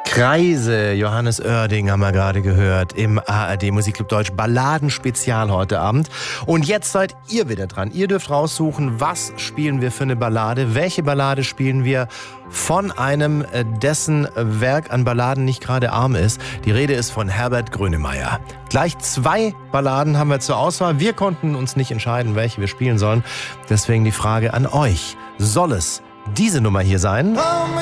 Kreise, Johannes Oerding haben wir gerade gehört im ARD Musikclub Deutsch Balladenspezial heute Abend. Und jetzt seid ihr wieder dran. Ihr dürft raussuchen, was spielen wir für eine Ballade, welche Ballade spielen wir von einem, dessen Werk an Balladen nicht gerade arm ist. Die Rede ist von Herbert Grönemeyer. Gleich 2 Balladen haben wir zur Auswahl. Wir konnten uns nicht entscheiden, welche wir spielen sollen. Deswegen die Frage an euch. Soll es diese Nummer hier sein?